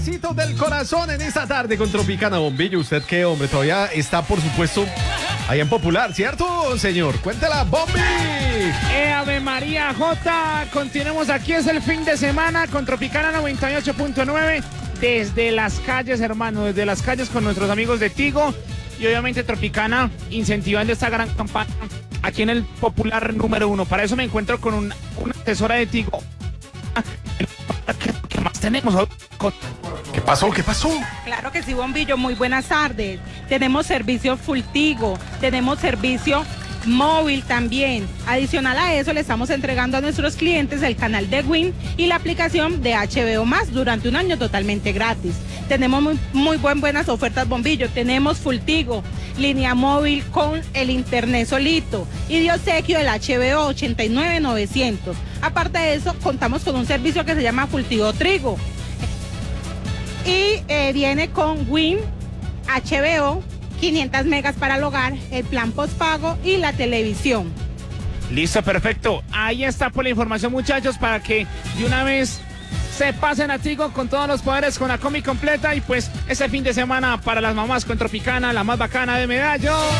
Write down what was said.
Besitos del corazón en esta tarde con Tropicana. Bombillo, ¿usted qué, hombre? Todavía está, por supuesto, ahí en Popular, ¿cierto, señor? Cuéntela, Bombi. Ave María J. Continuemos aquí, es el fin de semana con Tropicana 98.9. Desde las calles, hermano, desde las calles con nuestros amigos de Tigo. Y obviamente Tropicana incentivando esta gran campaña aquí en el Popular número 1. Para eso me encuentro con una asesora de Tigo. ¿Qué más tenemos? ¿Qué pasó? ¿Qué pasó? Claro que sí, Bombillo, muy buenas tardes. Tenemos servicio Full Tigo, tenemos servicio móvil también. Adicional a eso, le estamos entregando a nuestros clientes el canal de Win y la aplicación de HBO Más durante un año totalmente gratis. Tenemos muy buenas ofertas, Bombillo. Tenemos Full Tigo, línea móvil con el internet solito y de obsequio el HBO 89,900. Aparte de eso, contamos con un servicio que se llama Full Tigo Trigo y viene con Win, HBO, 500 megas para el hogar, el plan postpago y la televisión. Listo, perfecto. Ahí está por la información, muchachos, para que de una vez se pasen a Tigo con todos los poderes, con la combi completa y pues ese fin de semana para las mamás con Tropicana, la más bacana de Medallo.